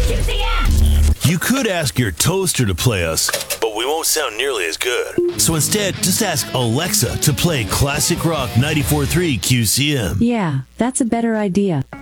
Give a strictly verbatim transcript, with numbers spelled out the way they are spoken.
Q C M! You could ask your toaster to play us, but we won't sound nearly as good. So instead, just ask Alexa to play Classic Rock ninety-four point three Q C M. Yeah, that's a better idea.